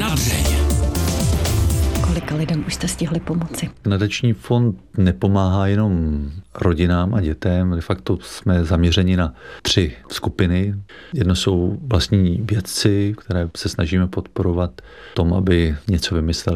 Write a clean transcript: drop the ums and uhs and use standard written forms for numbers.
Na dřeň. Kolika lidem už jste stihli pomoci? Nadační fond nepomáhá jenom rodinám a dětem. De facto jsme zaměřeni na 3 skupiny. Jedno jsou vlastní vědci, které se snažíme podporovat v tom, aby něco vymysleli.